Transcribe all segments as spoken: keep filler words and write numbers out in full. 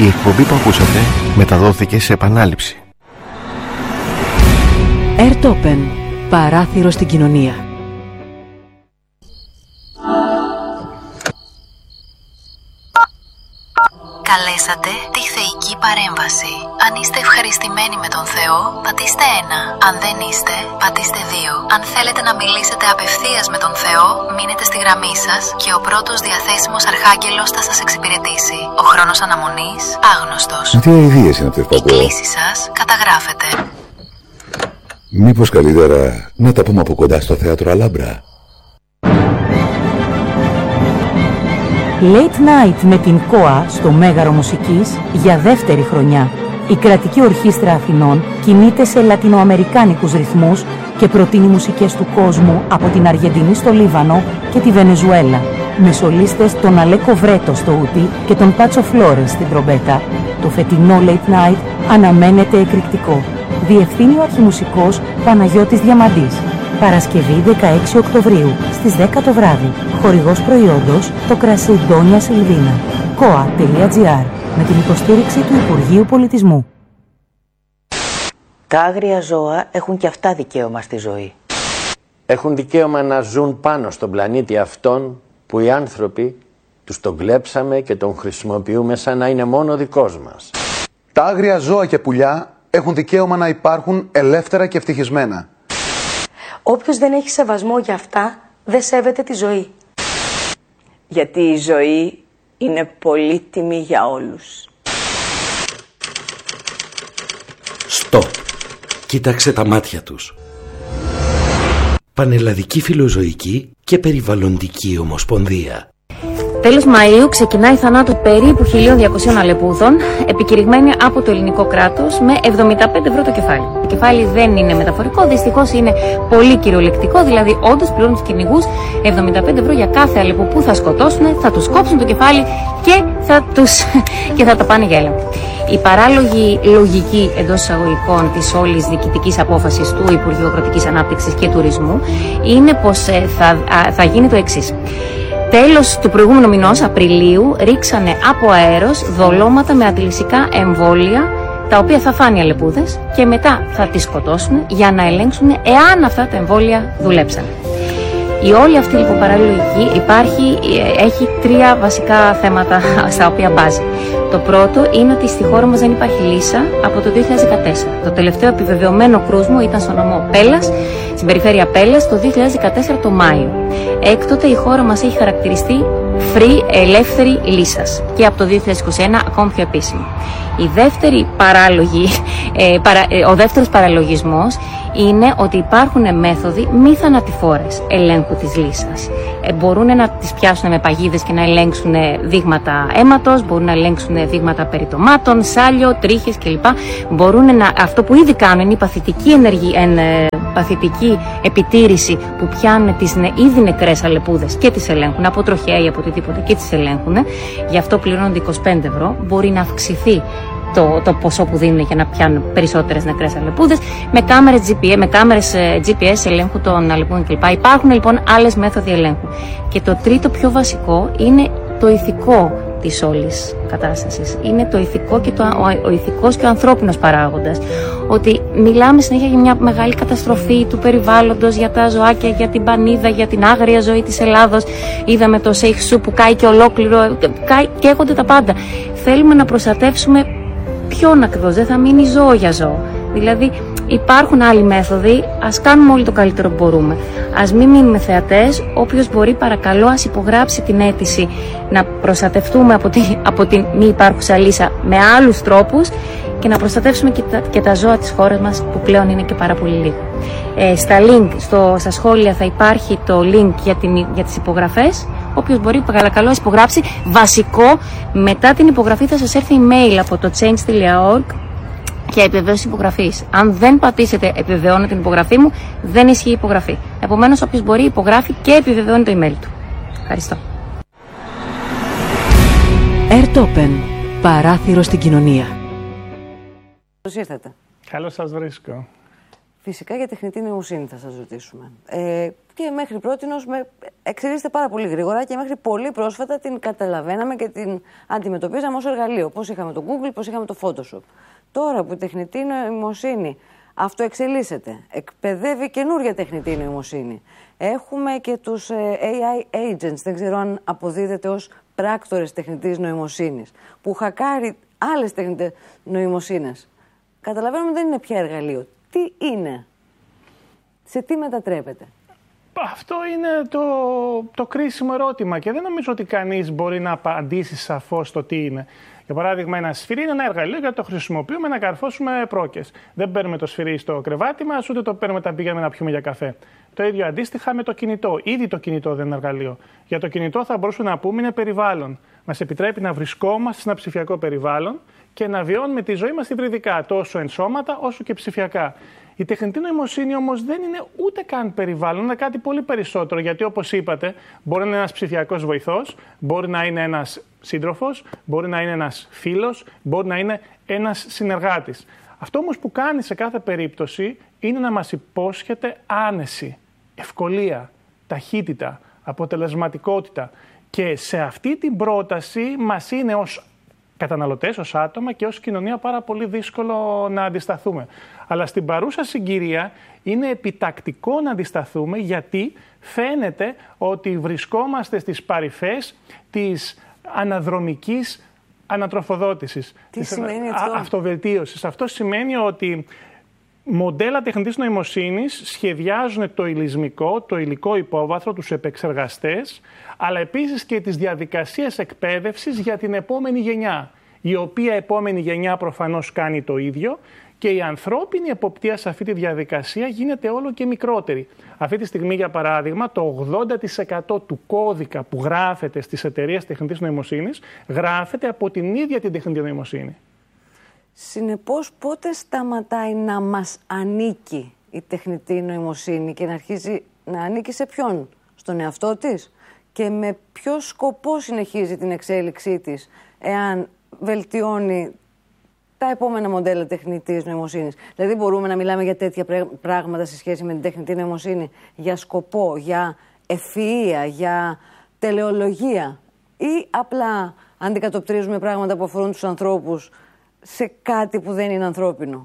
Η εκπομπή που ακούσατε μεταδόθηκε σε επανάληψη. Airtopen, παράθυρο στην κοινωνία. Καλέσατε τη θεϊκή παρέμβαση. Αν είστε ευχαριστημένοι με τον Θεό, πατήστε ένα. Αν δεν είστε, πατήστε δύο. Αν θέλετε να μιλήσετε απευθείας με τον Θεό, μείνετε στη γραμμή σας και ο πρώτος διαθέσιμος αρχάγγελος θα σας εξυπηρετήσει. Ο χρόνος αναμονής άγνωστος. Τι αηδίες είναι αυτές που ακούω. Η κλήση σας καταγράφεται. Μήπως καλύτερα να τα πούμε από κοντά στο θέατρο Αλάμπρα? Late Night με την ΚΟΑ στο Μέγαρο Μουσικής για δεύτερη χρονιά. Η κρατική ορχήστρα Αθηνών κινείται σε λατινοαμερικάνικους ρυθμούς και προτείνει μουσικές του κόσμου από την Αργεντινή στο Λίβανο και τη Βενεζουέλα. Με σολίστες τον Αλέκο Βρέτο στο ούτι και τον Πάτσο Φλόρες στην τρομπέτα. Το φετινό Late Night αναμένεται εκρηκτικό. Διευθύνει ο αρχιμουσικός Παναγιώτης Διαμαντής. Παρασκευή δεκαέξι Οκτωβρίου στις δέκα το βράδυ. Χορηγός προϊόντος το κρασί Ντόνια Σιλβίνα. κοα τελεία τζι άρ με την υποστήριξη του Υπουργείου Πολιτισμού. Τα άγρια ζώα έχουν και αυτά δικαίωμα στη ζωή. Έχουν δικαίωμα να ζουν πάνω στον πλανήτη αυτόν που οι άνθρωποι τους τον κλέψαμε και τον χρησιμοποιούμε σαν να είναι μόνο δικός μας. Τα άγρια ζώα και πουλιά έχουν δικαίωμα να υπάρχουν ελεύθερα και ευτυχισμένα. Όποιος δεν έχει σεβασμό για αυτά, δεν σέβεται τη ζωή. Γιατί η ζωή είναι πολύτιμη για όλους. Στοπ. Κοίταξε τα μάτια τους. Πανελλαδική Φιλοζωική και Περιβαλλοντική Ομοσπονδία. Τέλος Μαΐου ξεκινάει η θανάτου περίπου χίλια διακοσίων αλεπούδων, επικηρυγμένη από το ελληνικό κράτος με εβδομήντα πέντε ευρώ το κεφάλι. Το κεφάλι δεν είναι μεταφορικό, δυστυχώς είναι πολύ κυριολεκτικό, δηλαδή όντως πληρώνουν τους κυνηγούς εβδομήντα πέντε ευρώ για κάθε αλεπού που θα σκοτώσουν, θα τους κόψουν το κεφάλι και θα, τους... και θα τα πάνε για έλεγχο. Η παράλογη λογική εντός εισαγωγικών της όλης διοικητικής απόφασης του Υπουργείου Αγροτικής Ανάπτυξης και Τουρισμού είναι πως θα, θα γίνει το εξής. Τέλος του προηγούμενου μηνός, Απριλίου, ρίξανε από αέρος δολώματα με αντιλυσικά εμβόλια, τα οποία θα φάνε οι αλεπούδες και μετά θα τις σκοτώσουν για να ελέγξουν εάν αυτά τα εμβόλια δουλέψαν. Η όλη αυτή λοιπόν παραλογική υπάρχει, έχει τρία βασικά θέματα στα οποία μπάζει. Το πρώτο είναι ότι στη χώρα μας δεν υπάρχει λύσα από το δύο χιλιάδες δεκατέσσερα. Το τελευταίο επιβεβαιωμένο κρούσμο ήταν στο νομό Πέλλας, στην περιφέρεια Πέλλας, το δύο χιλιάδες δεκατέσσερα το Μάιο. Έκτοτε η χώρα μας έχει χαρακτηριστεί free, ελεύθερη λύσας και από το δύο χιλιάδες είκοσι ένα ακόμη πιο επίσημη. Η δεύτερη παράλογη, ε, παρα, ε, ο δεύτερος παραλογισμός είναι ότι υπάρχουν μέθοδοι μη θανατηφόρες ελέγχου της λύσας. Ε, μπορούν να τις πιάσουν με παγίδες και να ελέγξουν δείγματα αίματος, μπορούν να ελέγξουν δείγματα περιτομάτων, σάλιο, τρίχες κλπ. Μπορούν να, αυτό που ήδη κάνουν είναι η παθητική, ενεργη, εν, παθητική επιτήρηση που πιάνουν τις ήδη νεκρές αλεπούδες και τις ελέγχουν από τροχέα ή από οτιδήποτε και τις ελέγχουν. Γι' αυτό πληρώνονται είκοσι πέντε ευρώ. Μπορεί να αυξηθεί Το, το ποσό που δίνουν για να πιάνουν περισσότερες νεκρές αλεπούδες με κάμερες τζι πι ες, με κάμερες τζι πι ες ελέγχου των αλεπούδων κλπ. Υπάρχουν λοιπόν άλλες μέθοδοι ελέγχου. Και το τρίτο πιο βασικό είναι το ηθικό της όλης κατάστασης. Είναι το ηθικό και το, ο, ο ηθικός και ο ανθρώπινος παράγοντας. Ότι μιλάμε συνέχεια για μια μεγάλη καταστροφή του περιβάλλοντος, για τα ζωάκια, για την πανίδα, για την άγρια ζωή της Ελλάδος. Είδαμε το Σέιχ που κάει και ολόκληρο, κάει, καίγονται τα πάντα. Θέλουμε να προστατεύσουμε ποιον ακριβώς, δεν θα μείνει ζώο για ζώο. Δηλαδή υπάρχουν άλλοι μέθοδοι, ας κάνουμε όλοι το καλύτερο που μπορούμε. Ας μην μείνουμε θεατές, όποιος μπορεί παρακαλώ ας υπογράψει την αίτηση να προστατευτούμε από την, από την μη υπάρχουσα λύσα με άλλους τρόπους και να προστατεύσουμε και τα, και τα ζώα της χώρας μας που πλέον είναι και πάρα πολύ λίγο. Ε, στα link, στο, στα σχόλια θα υπάρχει το link για, την, για τις υπογραφές. Όποιος μπορεί παρακαλώ υπογράψει. Βασικό, μετά την υπογραφή θα σας έρθει email από το change τελεία org και επιβεβαίωση υπογραφής. Αν δεν πατήσετε επιβεβαιώνω την υπογραφή μου, δεν ισχύει η υπογραφή. Επομένως, όποιος μπορεί υπογράφει και επιβεβαιώνει το email του. Ευχαριστώ. Airtopen, παράθυρο στην κοινωνία. Καλώς ήρθατε. Καλώς σας βρίσκω. Φυσικά για τεχνητή νοημοσύνη θα σας ρωτήσουμε. Ε, και μέχρι πρότινος με εξελίσσεται πάρα πολύ γρήγορα και μέχρι πολύ πρόσφατα την καταλαβαίναμε και την αντιμετωπίζαμε ως εργαλείο. Πώς είχαμε το Google, πώς είχαμε το Photoshop. Τώρα που η τεχνητή νοημοσύνη αυτοεξελίσσεται, εκπαιδεύει καινούργια τεχνητή νοημοσύνη. Έχουμε και τους ε, έι άι agents, δεν ξέρω αν αποδίδεται ως πράκτορες τεχνητής νοημοσύνης, που χακάρει άλλες τεχνητές νοημοσύνες. Καταλαβαίνουμε ότι δεν είναι πια εργαλείο. Τι είναι, σε τι μετατρέπεται? Αυτό είναι το, το κρίσιμο ερώτημα και δεν νομίζω ότι κανείς μπορεί να απαντήσει σαφώς το τι είναι. Για παράδειγμα, ένα σφυρί είναι ένα εργαλείο γιατί το χρησιμοποιούμε να καρφώσουμε πρόκες. Δεν παίρνουμε το σφυρί στο κρεβάτι μας, ούτε το παίρνουμε όταν πήγαμε να πιούμε για καφέ. Το ίδιο αντίστοιχα με το κινητό. Ήδη το κινητό δεν είναι εργαλείο. Για το κινητό θα μπορούσαμε να πούμε είναι περιβάλλον. Μας επιτρέπει να βρισκόμαστε σε ένα ψηφιακό περιβάλλον και να βιώνουμε τη ζωή μας υβριδικά, τόσο εν σώματα όσο και ψηφιακά. Η τεχνητή νοημοσύνη όμως δεν είναι ούτε καν περιβάλλον, είναι κάτι πολύ περισσότερο. Γιατί όπως είπατε, μπορεί να είναι ένας ψηφιακός βοηθός, μπορεί να είναι ένας σύντροφος, μπορεί να είναι ένας φίλος, μπορεί να είναι ένας συνεργάτης. Αυτό όμως που κάνει σε κάθε περίπτωση είναι να μας υπόσχεται άνεση, ευκολία, ταχύτητα, αποτελεσματικότητα. Και σε αυτή την πρόταση μας είναι ως καταναλωτές, ως άτομα και ως κοινωνία πάρα πολύ δύσκολο να αντισταθούμε. Αλλά στην παρούσα συγκυρία είναι επιτακτικό να αντισταθούμε γιατί φαίνεται ότι βρισκόμαστε στις παρυφές της αναδρομικής ανατροφοδότησης. Τι της σημαίνει αυτό? Αυτοβελτίωσης. Αυτό σημαίνει ότι μοντέλα τεχνητής νοημοσύνης σχεδιάζουν το υλισμικό, το υλικό υπόβαθρο, τους επεξεργαστές, αλλά επίσης και τις διαδικασίες εκπαίδευσης για την επόμενη γενιά, η οποία επόμενη γενιά προφανώς κάνει το ίδιο και η ανθρώπινη εποπτεία σε αυτή τη διαδικασία γίνεται όλο και μικρότερη. Αυτή τη στιγμή, για παράδειγμα, το ογδόντα τοις εκατό του κώδικα που γράφεται στις εταιρείες τεχνητής νοημοσύνης γράφεται από την ίδια την τεχνητή νοημοσύνη. Συνεπώς, πότε σταματάει να μας ανήκει η τεχνητή νοημοσύνη και να αρχίζει να ανήκει σε ποιον? Στον εαυτό της? Και με ποιο σκοπό συνεχίζει την εξέλιξή της, εάν βελτιώνει τα επόμενα μοντέλα τεχνητής νοημοσύνης? Δηλαδή, μπορούμε να μιλάμε για τέτοια πράγματα σε σχέση με την τεχνητή νοημοσύνη για σκοπό, για ευφυΐα, για τελεολογία, ή απλά αντικατοπτρίζουμε πράγματα που αφορούν τους ανθρώπους σε κάτι που δεν είναι ανθρώπινο?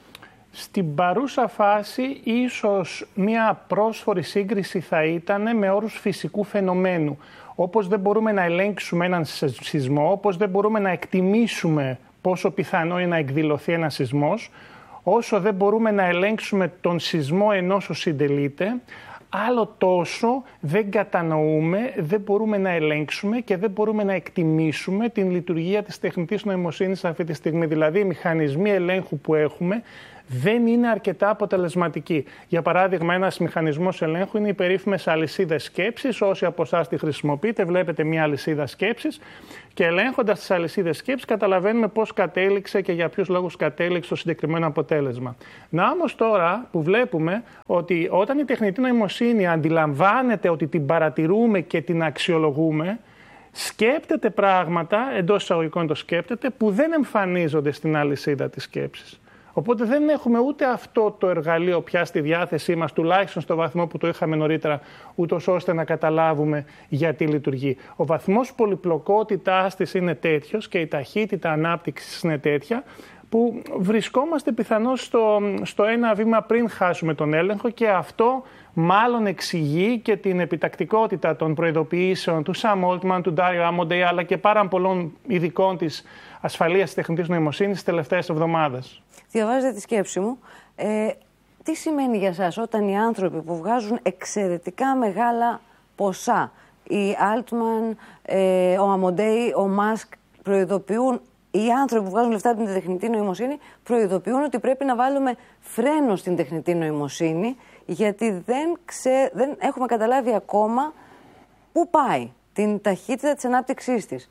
Στην παρούσα φάση ίσως μια πρόσφορη σύγκριση θα ήταν με όρους φυσικού φαινομένου. Όπως δεν μπορούμε να ελέγξουμε έναν σεισμό, όπως δεν μπορούμε να εκτιμήσουμε πόσο πιθανό είναι να εκδηλωθεί ένας σεισμός, όσο δεν μπορούμε να ελέγξουμε τον σεισμό ενός συντελείται, άλλο τόσο δεν κατανοούμε, δεν μπορούμε να ελέγξουμε και δεν μπορούμε να εκτιμήσουμε την λειτουργία της τεχνητής νοημοσύνης αυτή τη στιγμή. Δηλαδή, οι μηχανισμοί ελέγχου που έχουμε δεν είναι αρκετά αποτελεσματικοί. Για παράδειγμα, ένας μηχανισμός ελέγχου είναι οι περίφημες αλυσίδες σκέψης. Όσοι από εσάς τη χρησιμοποιείτε, βλέπετε μια αλυσίδα σκέψης και ελέγχοντας τις αλυσίδες σκέψης, καταλαβαίνουμε πώς κατέληξε και για ποιους λόγους κατέληξε το συγκεκριμένο αποτέλεσμα. Να όμως τώρα που βλέπουμε ότι όταν η τεχνητή νοημοσύνη αντιλαμβάνεται ότι την παρατηρούμε και την αξιολογούμε, σκέπτεται πράγματα, εντός εισαγωγικών το σκέπτεται, που δεν εμφανίζονται στην αλυσίδα της σκέψης. Οπότε δεν έχουμε ούτε αυτό το εργαλείο πια στη διάθεσή μας, τουλάχιστον στο βαθμό που το είχαμε νωρίτερα, ούτως ώστε να καταλάβουμε γιατί λειτουργεί. Ο βαθμός πολυπλοκότητάς της είναι τέτοιος και η ταχύτητα ανάπτυξης είναι τέτοια, που βρισκόμαστε πιθανώς στο, στο ένα βήμα πριν χάσουμε τον έλεγχο, και αυτό μάλλον εξηγεί και την επιτακτικότητα των προειδοποιήσεων του Sam Altman, του Dario Amodei, αλλά και πάρα πολλών ειδικών της ασφαλείας της τεχνητής νοημοσύνης τις τελευταίες εβδομάδες. Διαβάζετε τη σκέψη μου. Ε, τι σημαίνει για σας όταν οι άνθρωποι που βγάζουν εξαιρετικά μεγάλα ποσά, οι Altman, ε, ο Amodei, ο Musk, προειδοποιούν, οι άνθρωποι που βγάζουν λεφτά από την τεχνητή νοημοσύνη προειδοποιούν ότι πρέπει να βάλουμε φρένο στην τεχνητή νοημοσύνη, γιατί δεν, ξε... δεν έχουμε καταλάβει ακόμα πού πάει, την ταχύτητα της ανάπτυξής της.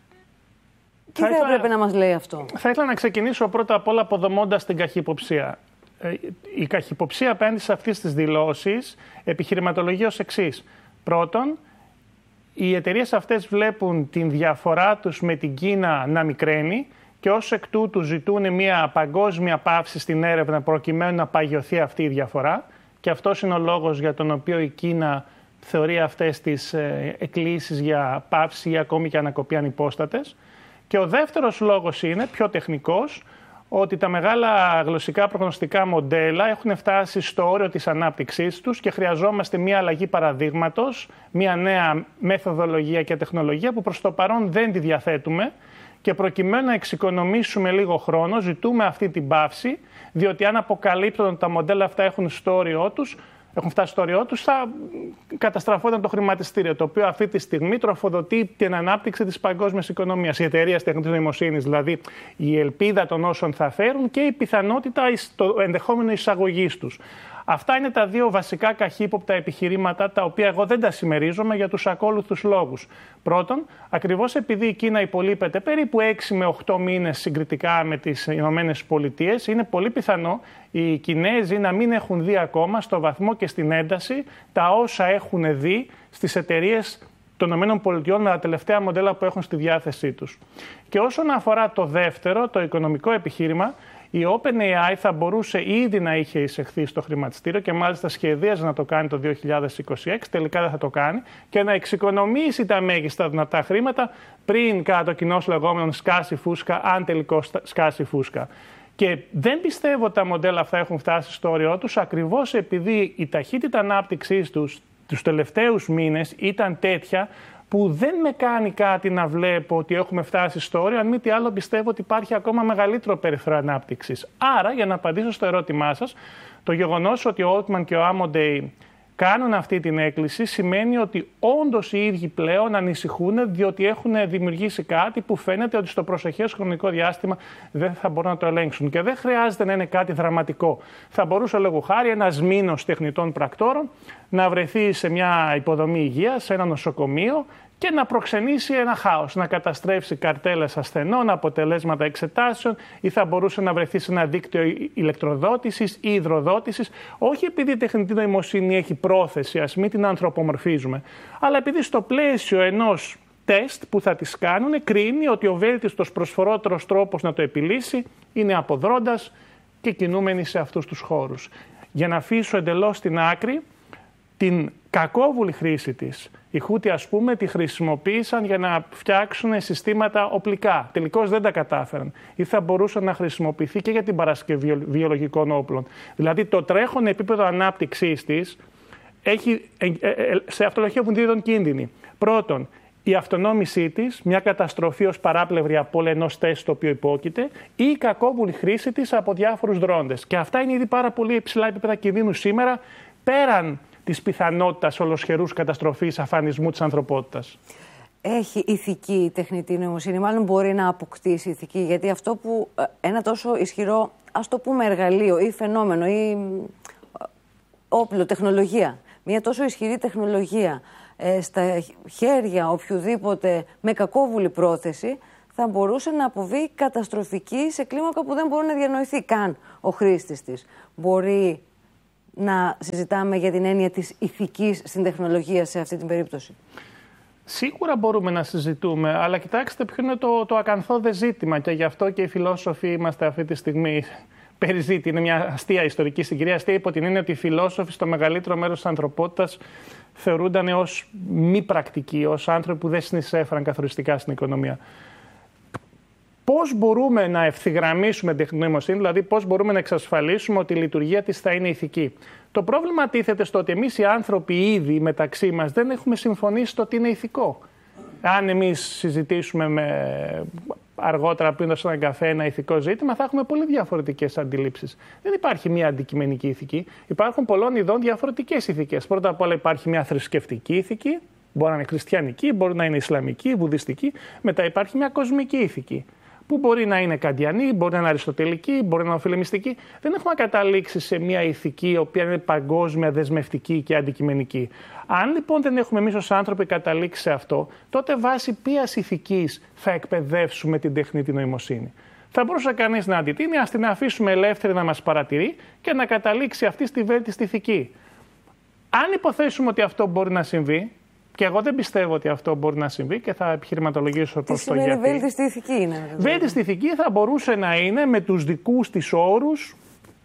Τι θα, θα ήθελα... έπρεπε να μας λέει αυτό? Θα ήθελα να ξεκινήσω πρώτα απ' όλα αποδομώντας την καχυποψία. Η καχυποψία απέναντι σε αυτές τις δηλώσεις επιχειρηματολογεί ως εξής. Πρώτον, οι εταιρείες αυτές βλέπουν την διαφορά τους με την Κίνα να μικραίνει και ως εκ τούτου ζητούν μια παγκόσμια πάυση στην έρευνα προκειμένου να παγιωθεί αυτή η διαφορά. Και αυτός είναι ο λόγος για τον οποίο η Κίνα θεωρεί αυτές τις εκκλήσεις για πάυση ή ακόμη και ανακοπή ανυπόστατες. Και ο δεύτερος λόγος είναι, πιο τεχνικός, ότι τα μεγάλα γλωσσικά προγνωστικά μοντέλα έχουν φτάσει στο όριο της ανάπτυξής τους και χρειαζόμαστε μια αλλαγή παραδείγματος, μια νέα μεθοδολογία και τεχνολογία που προς το παρόν δεν τη διαθέτουμε και προκειμένου να εξοικονομήσουμε λίγο χρόνο ζητούμε αυτή την πάυση, διότι αν αποκαλύπτουν ότι τα μοντέλα αυτά έχουν στο όριό τους, έχουν φτάσει στο όριό τους, θα καταστραφόταν το χρηματιστήριο, το οποίο αυτή τη στιγμή τροφοδοτεί την ανάπτυξη της παγκόσμιας οικονομίας. Οι εταιρείες τεχνητής νοημοσύνης, δηλαδή η ελπίδα των όσων θα φέρουν και η πιθανότητα, το ενδεχόμενο εισαγωγής τους. Αυτά είναι τα δύο βασικά καχύποπτα επιχειρήματα, τα οποία εγώ δεν τα συμμερίζομαι για τους ακόλουθους λόγους. Πρώτον, ακριβώς επειδή η Κίνα υπολείπεται περίπου έξι με οκτώ μήνες συγκριτικά με τις Ηνωμένες Πολιτείες, είναι πολύ πιθανό οι Κινέζοι να μην έχουν δει ακόμα στο βαθμό και στην ένταση τα όσα έχουν δει στις εταιρείες των ΗΠΑ με τα τελευταία μοντέλα που έχουν στη διάθεσή τους. Και όσον αφορά το δεύτερο, το οικονομικό επιχείρημα, η OpenAI θα μπορούσε ήδη να είχε εισεχθεί στο χρηματιστήριο και μάλιστα σχεδίαζε να το κάνει το δύο χιλιάδες είκοσι έξι, τελικά δεν θα το κάνει, και να εξοικονομήσει τα μέγιστα δυνατά χρήματα πριν κατά το κοινώς λεγόμενο σκάσει φούσκα, αν τελικώς σκάσει φούσκα. Και δεν πιστεύω ότι τα μοντέλα αυτά έχουν φτάσει στο όριό τους, ακριβώς επειδή η ταχύτητα ανάπτυξής τους τους τελευταίους μήνες ήταν τέτοια που δεν με κάνει κάτι να βλέπω ότι έχουμε φτάσει στο όριο, αν μη τι άλλο πιστεύω ότι υπάρχει ακόμα μεγαλύτερο περιθώριο ανάπτυξης. Άρα, για να απαντήσω στο ερώτημά σας, το γεγονός ότι ο Altman και ο Amonday κάνουν αυτή την έκκληση σημαίνει ότι όντως οι ίδιοι πλέον ανησυχούν, διότι έχουν δημιουργήσει κάτι που φαίνεται ότι στο προσεχές χρονικό διάστημα δεν θα μπορούν να το ελέγξουν. Και δεν χρειάζεται να είναι κάτι δραματικό. Θα μπορούσε λόγω χάρη ένας μήνος τεχνητών πρακτόρων να βρεθεί σε μια υποδομή υγείας, σε ένα νοσοκομείο και να προξενήσει ένα χάος, να καταστρέψει καρτέλες ασθενών, αποτελέσματα εξετάσεων, ή θα μπορούσε να βρεθεί σε ένα δίκτυο ηλεκτροδότησης ή υδροδότησης, όχι επειδή η τεχνητή νοημοσύνη έχει πρόθεση, ας μην την ανθρωπομορφίζουμε, αλλά επειδή στο πλαίσιο ενός τεστ που θα τις κάνουν κρίνει ότι ο βέλτιστος προσφορότερος τρόπος να το επιλύσει είναι αποδρώντας και κινούμενοι σε αυτούς τους χώρους. Για να αφήσω εντελώς στην άκρη την κακόβουλη χρήση της. Οι Χούτι, ας πούμε, τη χρησιμοποίησαν για να φτιάξουν συστήματα οπλικά. Τελικώς δεν τα κατάφεραν. Ή θα μπορούσε να χρησιμοποιηθεί και για την παρασκευή βιολογικών όπλων. Δηλαδή, το τρέχον επίπεδο ανάπτυξής της έχει, ε, ε, σε αυτολογεύουν δύο είδων κίνδυνοι. Πρώτον, η αυτονόμησή της, μια καταστροφή ως παράπλευρη από όλα ενός τεστ το οποίο υπόκειται, ή η κακόβουλη χρήση της από διάφορους δρόντες. Και αυτά είναι ήδη πάρα πολύ υψηλά επίπεδα κινδύνου σήμερα, πέραν της πιθανότητας ολοσχερούς καταστροφής, αφανισμού της ανθρωπότητας. Έχει ηθική η τεχνητή νοημοσύνη, μάλλον μπορεί να αποκτήσει ηθική, γιατί αυτό που ένα τόσο ισχυρό, ας το πούμε, εργαλείο ή φαινόμενο ή όπλο, τεχνολογία, μια τόσο ισχυρή τεχνολογία ε, στα χέρια οποιοδήποτε με κακόβουλη πρόθεση, θα μπορούσε να αποβεί καταστροφική σε κλίμακα που δεν μπορεί να διανοηθεί καν ο χρήστης της. Μπορεί να συζητάμε για την έννοια της ηθικής στην τεχνολογία σε αυτή την περίπτωση? Σίγουρα μπορούμε να συζητούμε, αλλά κοιτάξτε ποιο είναι το, το ακαθόδε ζήτημα, και γι' αυτό και οι φιλόσοφοι είμαστε αυτή τη στιγμή περιζήτη. Είναι μια αστεία ιστορική συγκυρία, αστεία υπό την έννοια ότι οι φιλόσοφοι στο μεγαλύτερο μέρος της ανθρωπότητας θεωρούνταν ως μη πρακτικοί, ως άνθρωποι που δεν συνεισέφεραν καθοριστικά στην οικονομία. Πώς μπορούμε να ευθυγραμμίσουμε την τεχνητή νοημοσύνη, δηλαδή πώς μπορούμε να εξασφαλίσουμε ότι η λειτουργία της θα είναι ηθική? Το πρόβλημα τίθεται στο ότι εμείς οι άνθρωποι ήδη μεταξύ μας δεν έχουμε συμφωνήσει στο ότι είναι ηθικό. Αν εμείς συζητήσουμε με αργότερα πίνοντας έναν καφέ ένα ηθικό ζήτημα, θα έχουμε πολύ διαφορετικές αντιλήψεις. Δεν υπάρχει μια αντικειμενική ηθική. Υπάρχουν πολλών ειδών διαφορετικές ηθικές. Πρώτα απ' όλα υπάρχει μια θρησκευτική ηθική, μπορεί να είναι χριστιανική, μπορεί να είναι ισλαμική, βουδιστική. Μετά υπάρχει μια κοσμική ηθική, που μπορεί να είναι καντιανή, μπορεί να είναι αριστοτελική, μπορεί να είναι φιλεμιστική. Δεν έχουμε καταλήξει σε μια ηθική η οποία είναι παγκόσμια, δεσμευτική και αντικειμενική. Αν λοιπόν δεν έχουμε εμείς ως άνθρωποι καταλήξει σε αυτό, τότε βάσει ποιας ηθικής θα εκπαιδεύσουμε την τεχνητή νοημοσύνη? Θα μπορούσε κανείς να αντιτείνει, ας την αφήσουμε ελεύθερη να μας παρατηρεί και να καταλήξει αυτή στη βέλτιστη ηθική. Αν υποθέσουμε ότι αυτό μπορεί να συμβεί, Και εγώ δεν πιστεύω ότι αυτό μπορεί να συμβεί και θα επιχειρηματολογήσω προς το γιατί. Τι σημαίνει βέλτιστη ηθική είναι? Βέλτιστη ηθική θα μπορούσε να είναι με τους δικούς της όρους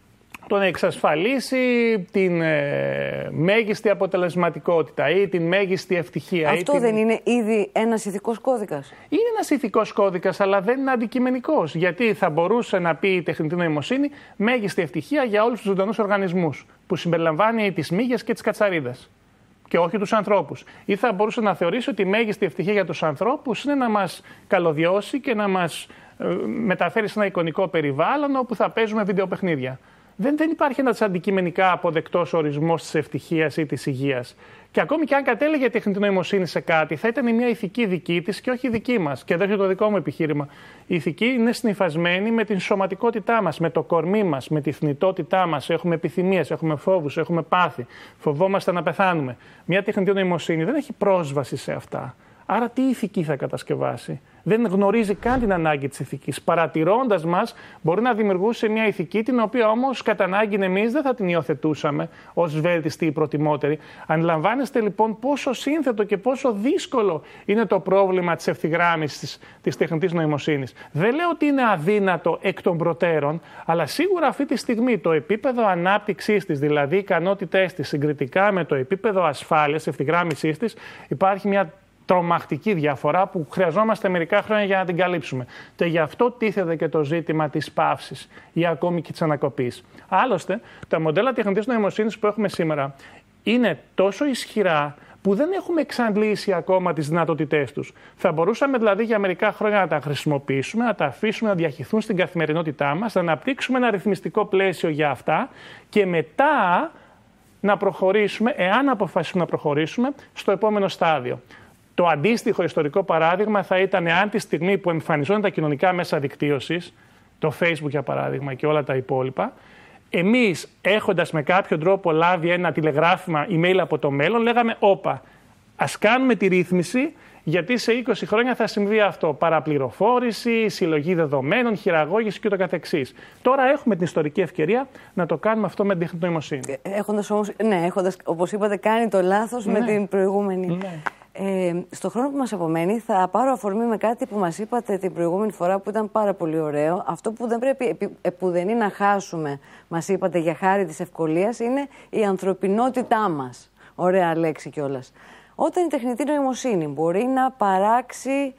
το να εξασφαλίσει την ε, μέγιστη αποτελεσματικότητα ή την μέγιστη ευτυχία. Αυτό ή δεν την... είναι ήδη ένας ηθικός κώδικας? Είναι ένας ηθικός κώδικας, αλλά δεν είναι αντικειμενικός. Γιατί θα μπορούσε να πει η τεχνητή νοημοσύνη μέγιστη ευτυχία για όλους τους ζωντανούς οργανισμούς, που συμπεριλαμβάνει τις μύγες και τις κατσαρίδες, και όχι τους ανθρώπους. Ή θα μπορούσε να θεωρήσει ότι η μέγιστη ευτυχία για τους ανθρώπους είναι να μας καλωδιώσει και να μας ε, μεταφέρει σε ένα εικονικό περιβάλλον όπου θα παίζουμε βιντεοπαιχνίδια. Δεν, δεν υπάρχει ένας αντικειμενικά αποδεκτός ορισμός της ευτυχίας ή της υγείας. Και ακόμη και αν κατέληγε η τεχνητή νοημοσύνη σε κάτι, θα ήταν μια ηθική δική της και όχι δική μας. Και εδώ έχει το δικό μου επιχείρημα. Η ηθική είναι συνυφασμένη με την σωματικότητά μας, με το κορμί μας, με τη θνητότητά μας. Έχουμε επιθυμίες, έχουμε φόβους, έχουμε πάθη. Φοβόμαστε να πεθάνουμε. Μια τεχνητή νοημοσύνη δεν έχει πρόσβαση σε αυτά. Άρα τι ηθική θα κατασκευάσει? Δεν γνωρίζει καν την ανάγκη της ηθικής. Παρατηρώντας μας, μπορεί να δημιουργούσε μια ηθική, την οποία όμως κατά ανάγκη εμείς δεν θα την υιοθετούσαμε ως βέλτιστη ή προτιμότερη. Αντιλαμβάνεστε λοιπόν πόσο σύνθετο και πόσο δύσκολο είναι το πρόβλημα της ευθυγράμμισης της τεχνητής νοημοσύνης. Δεν λέω ότι είναι αδύνατο εκ των προτέρων, αλλά σίγουρα αυτή τη στιγμή το επίπεδο ανάπτυξής της, δηλαδή οι ικανότητές της συγκριτικά με το επίπεδο ασφάλειας, ευθυγράμμισής της, υπάρχει μια τρομακτική διαφορά που χρειαζόμαστε μερικά χρόνια για να την καλύψουμε. Και γι' αυτό τίθεται και το ζήτημα της παύσης ή ακόμη και της ανακοπής. Άλλωστε, τα μοντέλα τεχνητής νοημοσύνης που έχουμε σήμερα είναι τόσο ισχυρά που δεν έχουμε εξαντλήσει ακόμα τις δυνατότητές τους. Θα μπορούσαμε δηλαδή για μερικά χρόνια να τα χρησιμοποιήσουμε, να τα αφήσουμε να διαχυθούν στην καθημερινότητά μας, να αναπτύξουμε ένα ρυθμιστικό πλαίσιο για αυτά και μετά να προχωρήσουμε, εάν αποφασίσουμε να προχωρήσουμε, στο επόμενο στάδιο. Το αντίστοιχο ιστορικό παράδειγμα θα ήταν εάν τη στιγμή που εμφανιζόνται τα κοινωνικά μέσα δικτύωσης, το Facebook για παράδειγμα και όλα τα υπόλοιπα, εμείς έχοντας με κάποιο τρόπο λάβει ένα τηλεγράφημα email από το μέλλον, λέγαμε όπα, ας κάνουμε τη ρύθμιση γιατί σε είκοσι χρόνια θα συμβεί αυτό. Παραπληροφόρηση, συλλογή δεδομένων, χειραγώγηση κ.ο.κ. Τώρα έχουμε την ιστορική ευκαιρία να το κάνουμε αυτό με την τεχνητή νοημοσύνη. Έχοντας όμως, ναι, έχοντας, όπως είπατε, κάνει το λάθος ναι. με την προηγούμενη. Ναι. Ε, στο χρόνο που μας απομένει θα πάρω αφορμή με κάτι που μας είπατε την προηγούμενη φορά που ήταν πάρα πολύ ωραίο. Αυτό που δεν πρέπει επουδενή να χάσουμε, μας είπατε για χάρη της ευκολίας, είναι η ανθρωπινότητά μας. Ωραία λέξη κιόλας. Όταν η τεχνητή νοημοσύνη μπορεί να παράξει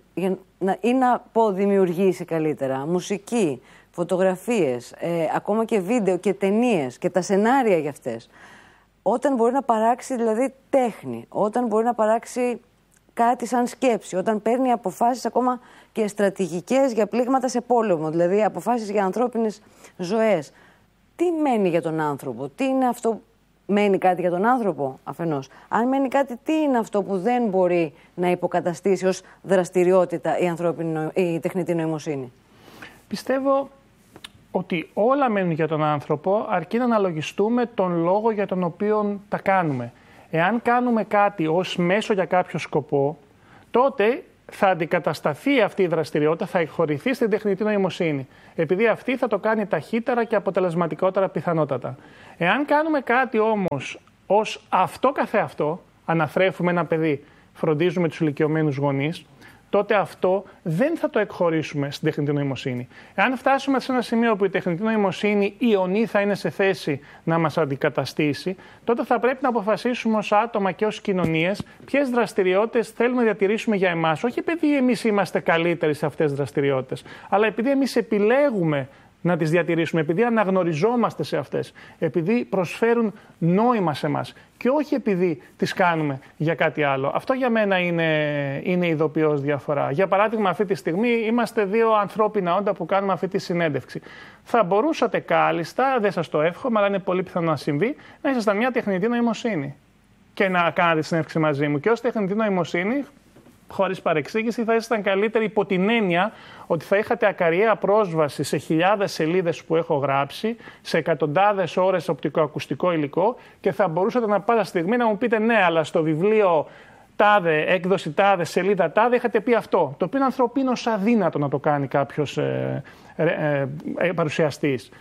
ή να πω δημιουργήσει καλύτερα μουσική, φωτογραφίες, ε, ακόμα και βίντεο και ταινίες και τα σενάρια για αυτές, όταν μπορεί να παράξει δηλαδή τέχνη, όταν μπορεί να παράξει κάτι σαν σκέψη, όταν παίρνει αποφάσεις ακόμα και στρατηγικές για πλήγματα σε πόλεμο, δηλαδή αποφάσεις για ανθρώπινες ζωές. Τι μένει για τον άνθρωπο, τι είναι αυτό, μένει κάτι για τον άνθρωπο αφενός. Αν μένει κάτι, τι είναι αυτό που δεν μπορεί να υποκαταστήσει ως δραστηριότητα η, ανθρώπινη, η τεχνητή νοημοσύνη? Πιστεύω ότι όλα μένουν για τον άνθρωπο, αρκεί να αναλογιστούμε τον λόγο για τον οποίο τα κάνουμε. Εάν κάνουμε κάτι ως μέσο για κάποιο σκοπό, τότε θα αντικατασταθεί αυτή η δραστηριότητα, θα εκχωρηθεί στην τεχνητή νοημοσύνη. Επειδή αυτή θα το κάνει ταχύτερα και αποτελεσματικότερα πιθανότατα. Εάν κάνουμε κάτι όμως ως αυτό καθεαυτό, αναθρέφουμε ένα παιδί, φροντίζουμε τους ηλικιωμένους γονείς, τότε αυτό δεν θα το εκχωρήσουμε στην τεχνητή νοημοσύνη. Εάν φτάσουμε σε ένα σημείο που η τεχνητή νοημοσύνη ιονή θα είναι σε θέση να μας αντικαταστήσει, τότε θα πρέπει να αποφασίσουμε ως άτομα και ως κοινωνίες ποιες δραστηριότητες θέλουμε να διατηρήσουμε για εμάς. Όχι επειδή εμείς είμαστε καλύτεροι σε αυτές τις δραστηριότητες, αλλά επειδή εμείς επιλέγουμε να τις διατηρήσουμε, επειδή αναγνωριζόμαστε σε αυτές, επειδή προσφέρουν νόημα σε μας και όχι επειδή τις κάνουμε για κάτι άλλο. Αυτό για μένα είναι, είναι ειδοποιώς διαφορά. Για παράδειγμα, αυτή τη στιγμή είμαστε δύο ανθρώπινα όντα που κάνουμε αυτή τη συνέντευξη. Θα μπορούσατε κάλλιστα, δεν σας το εύχομαι, αλλά είναι πολύ πιθανό να συμβεί, να ήσασταν μια τεχνητή νοημοσύνη και να κάνετε τη συνέντευξη μαζί μου. Και ως τεχνητή νοημοσύνη, χωρίς παρεξήγηση, θα ήσασταν καλύτεροι υπό την έννοια ότι θα είχατε ακαριαία πρόσβαση σε χιλιάδες σελίδες που έχω γράψει, σε εκατοντάδες ώρες οπτικοακουστικό υλικό και θα μπορούσατε να πάτε στιγμή να μου πείτε ναι, αλλά στο βιβλίο τάδε, έκδοση τάδε, σελίδα τάδε, είχατε πει αυτό. Το οποίο είναι ανθρωπίνως αδύνατο να το κάνει κάποιος ε, ε, ε, παρουσιαστής.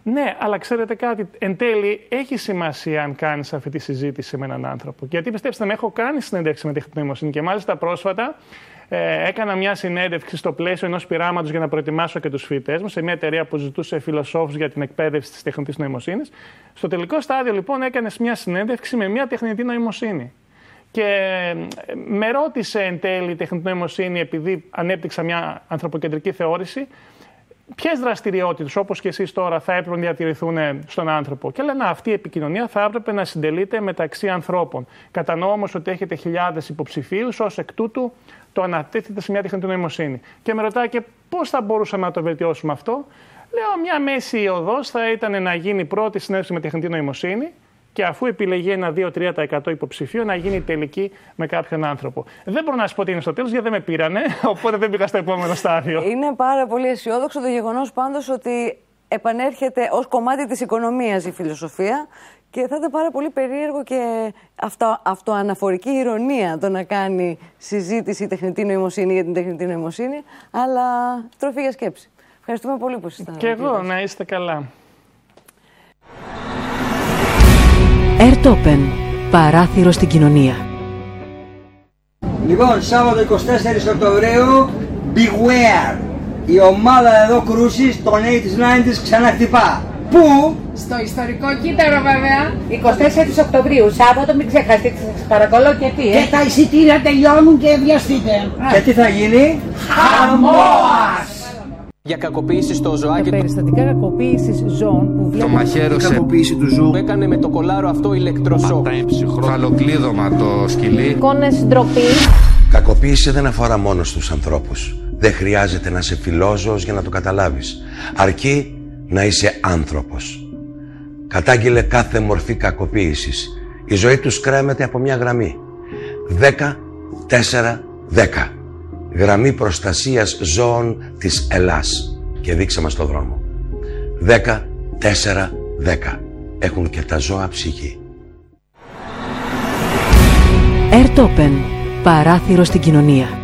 Ναι, αλλά ξέρετε κάτι, εν τέλει έχει σημασία αν κάνεις αυτή τη συζήτηση με έναν άνθρωπο. Γιατί πιστέψτε με, έχω κάνει συνέντευξη με τεχνητή νοημοσύνη και μάλιστα πρόσφατα ε, έκανα μια συνέντευξη στο πλαίσιο ενός πειράματος για να προετοιμάσω και τους φοιτητές μου σε μια εταιρεία που ζητούσε φιλοσόφους για την εκπαίδευση της τεχνητής νοημοσύνης. Στο τελικό στάδιο λοιπόν έκανες μια συνέντευξη με μια τεχνητή νοημοσύνη. Και με ρώτησε εν τέλει η τεχνητή νοημοσύνη, επειδή ανέπτυξα μια ανθρωποκεντρική θεώρηση, ποιες δραστηριότητες, όπως και εσείς τώρα, θα έπρεπε να διατηρηθούν στον άνθρωπο. Και λένε, αυτή η επικοινωνία θα έπρεπε να συντελείται μεταξύ ανθρώπων. Κατανοώ όμως ότι έχετε χιλιάδες υποψηφίους, ως εκ τούτου το ανατίθεται σε μια τεχνητή νοημοσύνη. Και με ρωτάει και πώς θα μπορούσαμε να το βελτιώσουμε αυτό. Λέω, μια μέση οδός θα ήταν να γίνει πρώτη συνέντευξη με τεχνητή νοημοσύνη. Και αφού επιλεγεί ένα δύο με τρία τοις εκατό υποψηφίο, να γίνει τελική με κάποιον άνθρωπο. Δεν μπορώ να σου πω ότι είναι στο τέλος, γιατί δεν με πήρανε, οπότε δεν πήγα στο επόμενο στάδιο. Είναι πάρα πολύ αισιόδοξο το γεγονός πάντως ότι επανέρχεται ως κομμάτι της οικονομίας η φιλοσοφία και θα ήταν πάρα πολύ περίεργο και αυτο, αυτοαναφορική ηρωνία το να κάνει συζήτηση η τεχνητή νοημοσύνη για την τεχνητή νοημοσύνη, αλλά τροφή για σκέψη. Ευχαριστούμε πολύ που ήσασταν. Και εγώ, να είστε καλά. Airtopen, παράθυρο στην κοινωνία. Λοιπόν, Σάββατο εικοστή τέταρτη Οκτωβρίου, Beware! Η ομάδα εδώ κρούσης των ογδόντα ενενήντα ξαναχτυπά. Πού? Στο ιστορικό κύτταρο βέβαια. εικοστή τέταρτη Οκτωβρίου, Σάββατο, μην ξεχαστείτε, σας παρακαλώ, και τι, ε? Και τα εισιτήρια τελειώνουν και βιαστείτε. Και τι θα γίνει? Χαμόας! Για κακοποίηση στο ζωάκι. Τα περιστατικά κακοποίησης ζώων που βλέπουν. Το μαχαίρωσε. Η κακοποίηση του ζώου. Που έκανε με το κολάρο αυτό ηλεκτροσόκ. Φαλοκλείδωμα το σκυλί. Εικόνες ντροπή. Κακοποίηση δεν αφορά μόνο στους ανθρώπους. Δεν χρειάζεται να είσαι φιλόζωος για να το καταλάβεις. Αρκεί να είσαι άνθρωπος. Κατάγγειλε κάθε μορφή κακοποίησης. Η ζωή τους κρέμεται από μια γραμμή. δέκα τέσσερα δέκα. Γραμμή προστασίας ζώων της Ελλάς. Και δείξε μας το δρόμο. δέκα τέσσερα δέκα. Έχουν και τα ζώα ψυχή. Airtopen, παράθυρο στην κοινωνία.